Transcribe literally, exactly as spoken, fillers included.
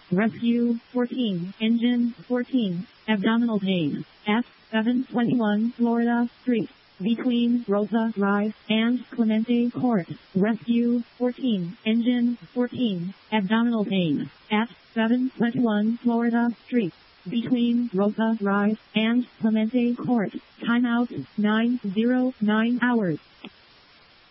Rescue fourteen, Engine fourteen, Abdominal pain, at seven twenty-one Florida Street, between Rosa Drive and Clemente Court. Rescue fourteen, Engine fourteen, Abdominal pain, at seven twenty-one Florida Street, between Rosa Drive and Clemente Court. Timeout nine oh nine hours.